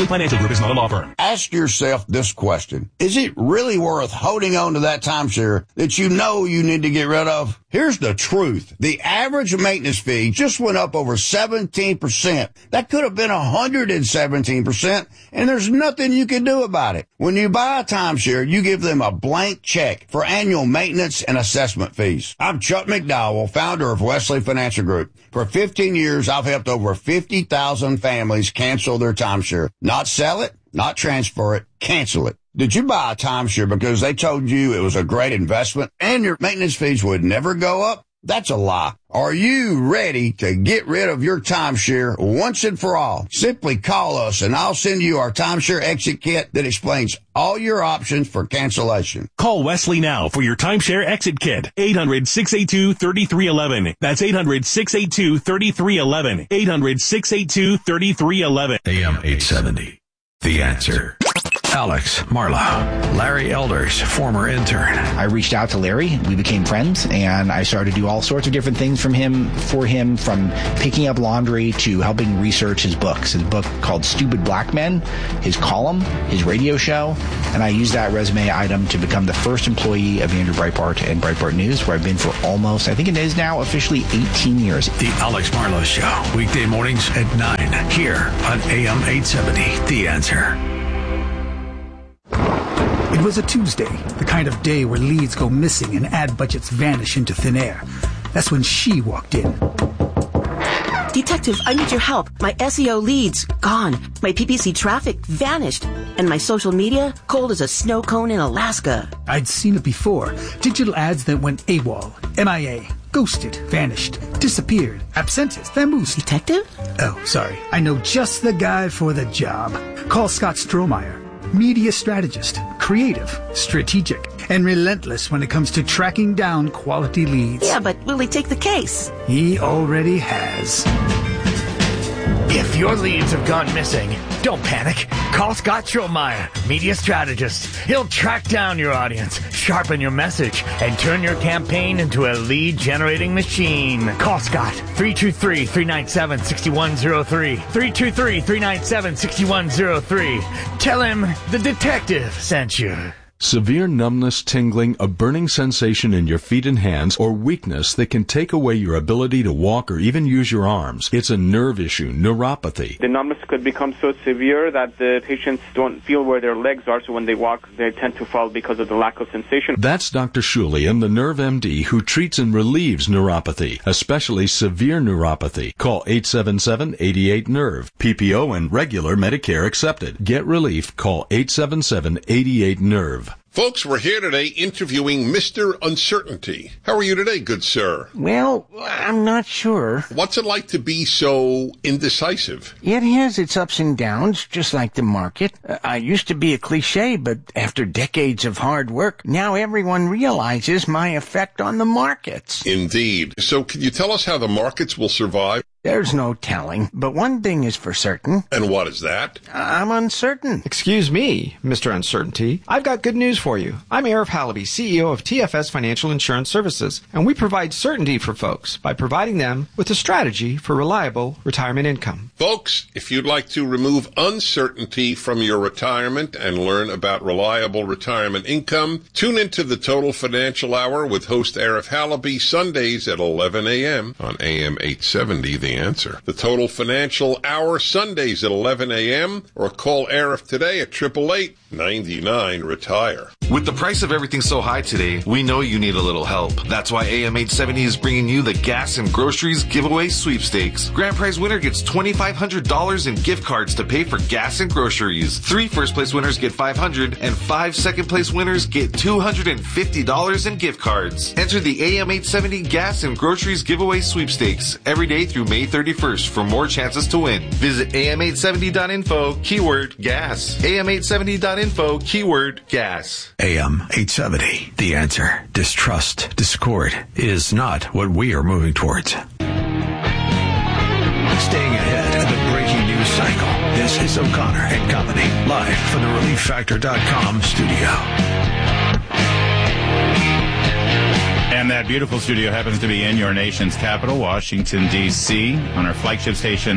Wesley Financial Group is not a law firm. Ask yourself this question. Is it really worth holding on to that timeshare that you know you need to get rid of? Here's the truth. The average maintenance fee just went up over 17%. That could have been 117%, and there's nothing you can do about it. When you buy a timeshare, you give them a blank check for annual maintenance and assessment fees. I'm Chuck McDowell, founder of Wesley Financial Group. For 15 years, I've helped over 50,000 families cancel their timeshare. Not sell it, not transfer it, cancel it. Did you buy a timeshare because they told you it was a great investment and your maintenance fees would never go up? That's a lie. Are you ready to get rid of your timeshare once and for all? Simply call us and I'll send you our timeshare exit kit that explains all your options for cancellation. Call Wesley now for your timeshare exit kit. 800-682-3311. That's 800-682-3311. 800-682-3311. AM 870. The Answer. Alex Marlowe, Larry Elders, former intern. I reached out to Larry. We became friends, and I started to do all sorts of different things for him, from picking up laundry to helping research his books. His book called Stupid Black Men, his column, his radio show, and I used that resume item to become the first employee of Andrew Breitbart and Breitbart News, where I've been for almost, I think it is now officially 18 years. The Alex Marlowe Show, weekday mornings at 9, here on AM 870. The Answer. It was a Tuesday, the kind of day where leads go missing and ad budgets vanish into thin air. That's when she walked in. Detective, I need your help. My SEO leads, gone. My PPC traffic vanished. And my social media, cold as a snow cone in Alaska. I'd seen it before. Digital ads that went AWOL, MIA, ghosted, vanished, disappeared, absentis, vamoosed. Detective? Oh, sorry. I know just the guy for the job. Call Scott Strohmeyer. Media strategist, creative, strategic, and relentless when it comes to tracking down quality leads. Yeah, but will he take the case? He already has. If your leads have gone missing, don't panic. Call Scott Strohmeyer, media strategist. He'll track down your audience, sharpen your message, and turn your campaign into a lead-generating machine. Call Scott, 323-397-6103. 323-397-6103. Tell him the detective sent you. Severe numbness, tingling, a burning sensation in your feet and hands, or weakness that can take away your ability to walk or even use your arms. It's a nerve issue, neuropathy. The numbness could become so severe that the patients don't feel where their legs are, so when they walk, they tend to fall because of the lack of sensation. That's Dr. Shulian, the Nerve MD, who treats and relieves neuropathy, especially severe neuropathy. Call 877-88-NERVE. PPO and regular Medicare accepted. Get relief. Call 877-88-NERVE. Folks, we're here today interviewing Mr. Uncertainty. How are you today, good sir? Well, I'm not sure. What's it like to be so indecisive? It has its ups and downs, just like the market. I used to be a cliche, but after decades of hard work, now everyone realizes my effect on the markets. Indeed. So can you tell us how the markets will survive? There's no telling, but one thing is for certain. And what is that? I'm uncertain. Excuse me, Mr. Uncertainty. I've got good news for you. I'm Arif Halaby, CEO of TFS Financial Insurance Services, and we provide certainty for folks by providing them with a strategy for reliable retirement income. Folks, if you'd like to remove uncertainty from your retirement and learn about reliable retirement income, tune into the Total Financial Hour with host Arif Halaby Sundays at 11 a.m. on AM 870, The Answer. The Total Financial Hour Sundays at 11 a.m. or call Arif today at 888-99-RETIRE. With the price of everything so high today, we know you need a little help. That's why AM 870 is bringing you the Gas and Groceries Giveaway Sweepstakes. Grand prize winner gets $2,500 in gift cards to pay for gas and groceries. 3 first-place winners get $500, and 5 second-place winners get $250 in gift cards. Enter the AM 870 Gas and Groceries Giveaway Sweepstakes every day through May 31st for more chances to win. Visit am870.info, keyword gas. am870.info, keyword gas. AM 870. The Answer. Distrust, discord is not what we are moving towards. Staying ahead of the breaking news cycle. This is O'Connor and Company, live from the ReliefFactor.com studio. And that beautiful studio happens to be in your nation's capital, Washington, D.C., on our flagship station,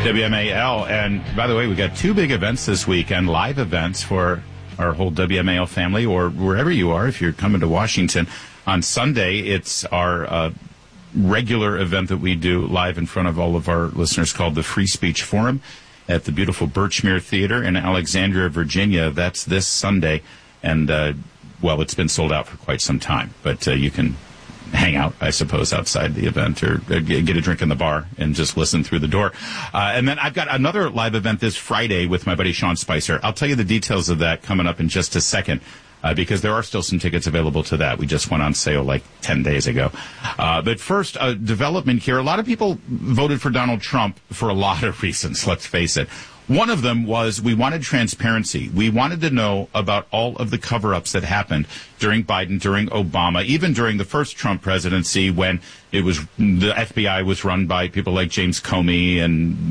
WMAL. And by the way, we got 2 big events this weekend, live events for our whole WMAL family, or wherever you are, if you're coming to Washington. On Sunday, it's our regular event that we do live in front of all of our listeners called the Free Speech Forum at the beautiful Birchmere Theater in Alexandria, Virginia. That's this Sunday. And, well, it's been sold out for quite some time, but you can hang out, I suppose, outside the event or get a drink in the bar and just listen through the door. And then I've got another live event this Friday with my buddy Sean Spicer. I'll tell you the details of that coming up in just a second. Because there are still some tickets available to that. We just went on sale like 10 days ago. But first, a development here. A lot of people voted for Donald Trump for a lot of reasons, let's face it. One of them was we wanted transparency. We wanted to know about all of the cover-ups that happened during Biden, during Obama, even during the first Trump presidency when it was the FBI was run by people like James Comey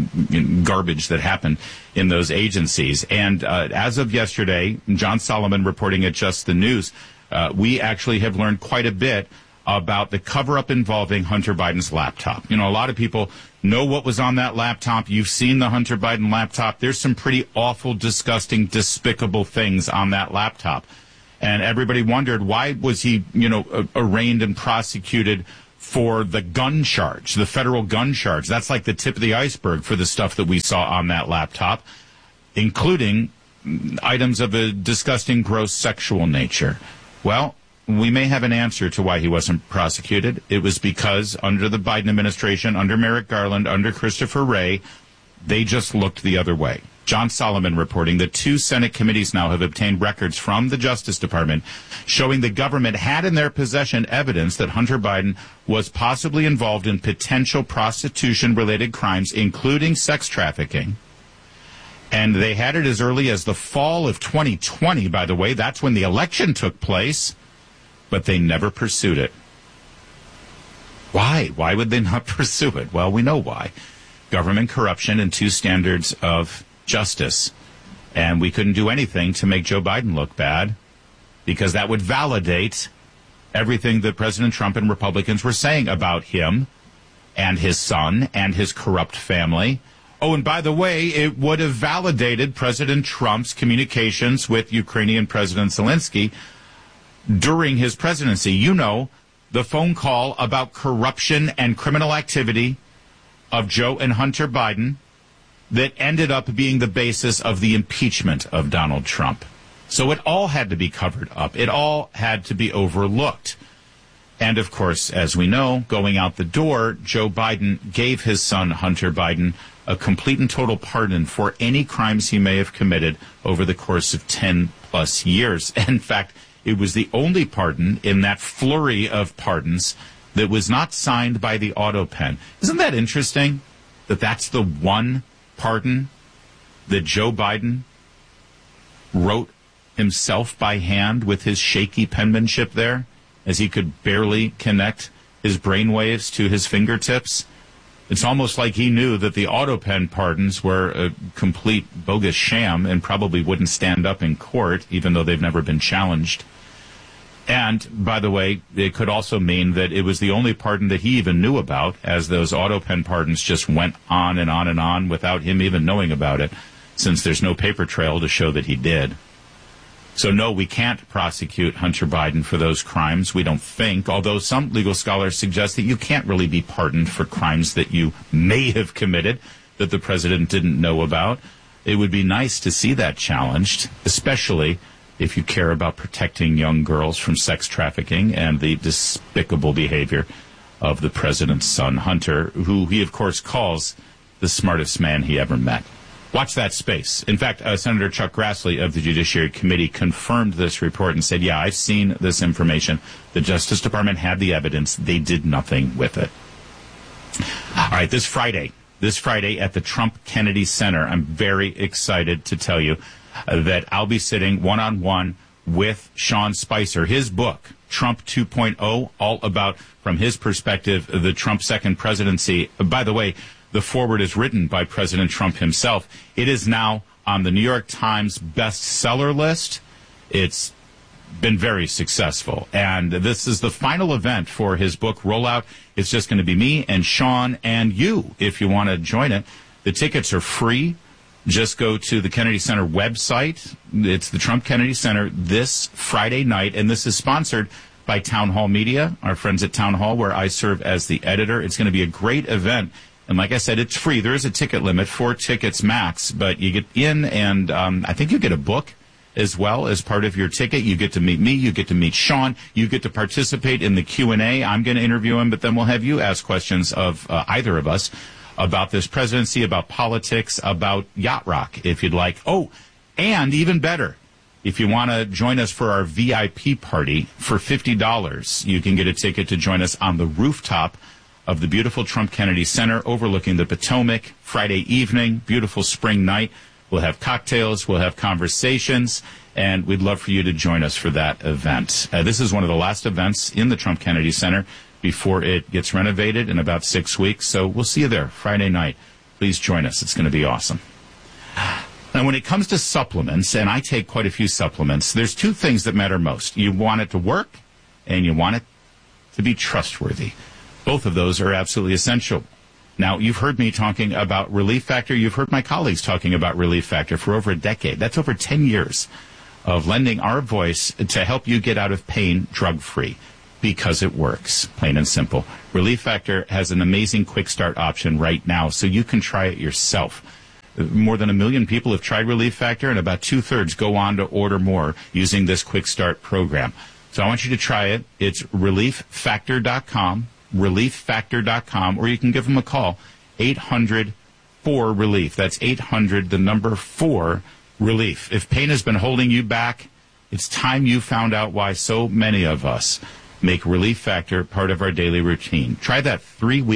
and garbage that happened in those agencies. And as of yesterday, John Solomon reporting at Just the News, we actually have learned quite a bit about the cover-up involving Hunter Biden's laptop. You know, a lot of people know what was on that laptop. You've seen the Hunter Biden laptop. There's some pretty awful, disgusting, despicable things on that laptop. And everybody wondered, why was he, arraigned and prosecuted for the gun charge, the federal gun charge? That's like the tip of the iceberg for the stuff that we saw on that laptop, including items of a disgusting, gross sexual nature. Well, we may have an answer to why he wasn't prosecuted. It was because under the Biden administration, under Merrick Garland, under Christopher Wray, they just looked the other way. John Solomon reporting that 2 Senate committees now have obtained records from the Justice Department showing the government had in their possession evidence that Hunter Biden was possibly involved in potential prostitution-related crimes, including sex trafficking. And they had it as early as the fall of 2020, by the way. That's when the election took place. But they never pursued it. Why? Why would they not pursue it? Well, we know why. Government corruption and 2 standards of justice. And we couldn't do anything to make Joe Biden look bad because that would validate everything that President Trump and Republicans were saying about him and his son and his corrupt family. Oh, and by the way, it would have validated President Trump's communications with Ukrainian President Zelensky during his presidency. You know, the phone call about corruption and criminal activity of Joe and Hunter Biden that ended up being the basis of the impeachment of Donald Trump. So it all had to be covered up. It all had to be overlooked. And, of course, as we know, going out the door, Joe Biden gave his son, Hunter Biden, a complete and total pardon for any crimes he may have committed over the course of 10-plus years. In fact, it was the only pardon in that flurry of pardons that was not signed by the auto pen. Isn't that interesting that that's the one pardon that Joe Biden wrote himself by hand with his shaky penmanship there, as he could barely connect his brainwaves to his fingertips? It's almost like he knew that the auto pen pardons were a complete bogus sham and probably wouldn't stand up in court, even though they've never been challenged. And, by the way, it could also mean that it was the only pardon that he even knew about, as those auto pen pardons just went on and on and on without him even knowing about it, since there's no paper trail to show that he did. So, no, we can't prosecute Hunter Biden for those crimes, we don't think, although some legal scholars suggest that you can't really be pardoned for crimes that you may have committed that the president didn't know about. It would be nice to see that challenged, especially if you care about protecting young girls from sex trafficking and the despicable behavior of the president's son, Hunter, who he, of course, calls the smartest man he ever met. Watch that space. In fact, Senator Chuck Grassley of the Judiciary Committee confirmed this report and said, yeah, I've seen this information. The Justice Department had the evidence. They did nothing with it. All right, this Friday at the Trump Kennedy Center, I'm very excited to tell you that I'll be sitting one-on-one with Sean Spicer. His book, Trump 2.0, all about, from his perspective, the Trump second presidency. By the way, the foreword is written by President Trump himself. It is now on the New York Times bestseller list. It's been very successful. And this is the final event for his book rollout. It's just going to be me and Sean and you if you want to join it. The tickets are free. Just go to the Kennedy Center website. It's the Trump Kennedy Center this Friday night, and this is sponsored by Town Hall Media, our friends at Town Hall, where I serve as the editor. It's going to be a great event. And like I said, it's free. There is a ticket limit, 4 tickets max, but you get in, and I think you get a book as well as part of your ticket. You get to meet me. You get to meet Sean. You get to participate in the Q&A. I'm going to interview him, but then we'll have you ask questions of either of us about this presidency, about politics, about Yacht Rock, if you'd like. Oh, and even better, if you want to join us for our VIP party for $50, you can get a ticket to join us on the rooftop of the beautiful Trump Kennedy Center overlooking the Potomac Friday evening, beautiful spring night. We'll have cocktails, we'll have conversations, and we'd love for you to join us for that event. This is one of the last events in the Trump Kennedy Center before it gets renovated in about 6 weeks. So we'll see you there Friday night. Please join us. It's going to be awesome. Now, when it comes to supplements, and I take quite a few supplements, there's 2 things that matter most. You want it to work, and you want it to be trustworthy. Both of those are absolutely essential. Now, you've heard me talking about Relief Factor. You've heard my colleagues talking about Relief Factor for over a decade. That's over 10 years of lending our voice to help you get out of pain drug-free. Because it works, plain and simple. Relief Factor has an amazing quick start option right now, so you can try it yourself. More than 1 million people have tried Relief Factor, and about 2/3 go on to order more using this quick start program. So I want you to try it. It's relieffactor.com, relieffactor.com, or you can give them a call, 800-4-RELIEF. That's 800, the number 4-RELIEF. If pain has been holding you back, it's time you found out why so many of us make Relief Factor part of our daily routine. Try that 3-week